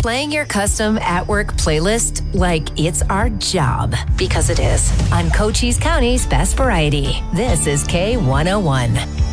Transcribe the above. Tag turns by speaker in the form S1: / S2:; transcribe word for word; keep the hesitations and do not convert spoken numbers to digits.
S1: Playing your custom at-work playlist like it's our job, because it is. On Cochise County's Best Variety, this is K one oh one.